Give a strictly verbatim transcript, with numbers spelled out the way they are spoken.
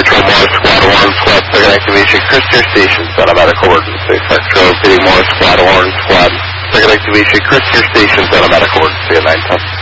Control Morris, Squad one, Squad second activation, Chris, your stations on a medical emergency. Foxtrot, City Morris, Squad one, Squad second activation, Chris, your stations on a medical emergency at nine ten.